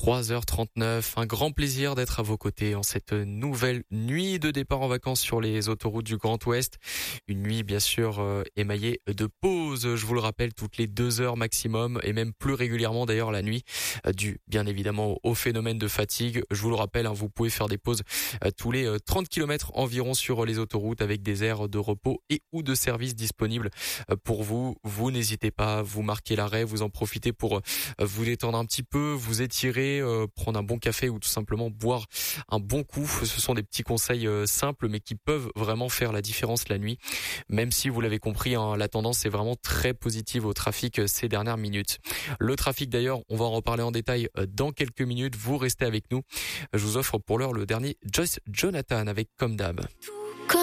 3h39. Un grand plaisir d'être à vos côtés en cette nouvelle nuit de départ en vacances sur les autoroutes du Grand Ouest. Une nuit bien sûr émaillée de pauses, je vous le rappelle, toutes les 2 heures maximum et même plus régulièrement d'ailleurs la nuit, dû bien évidemment au phénomène de fatigue. Je vous le rappelle, vous pouvez faire des pauses tous les 30 km environ sur les autoroutes avec des aires de repos et ou de service disponibles pour vous. Vous n'hésitez pas, vous marquez l'arrêt, vous en profitez pour vous détendre un petit peu, vous étirer, prendre un bon café ou tout simplement boire un bon coup. Ce sont des petits conseils simples mais qui peuvent vraiment faire la différence la nuit. Même si vous l'avez compris, la tendance est vraiment très positive au trafic ces dernières minutes. Le trafic d'ailleurs, on va en reparler en détail dans quelques minutes. Vous restez avec nous. Je vous offre pour l'heure le dernier Joyce Jonathan avec Comme d'hab.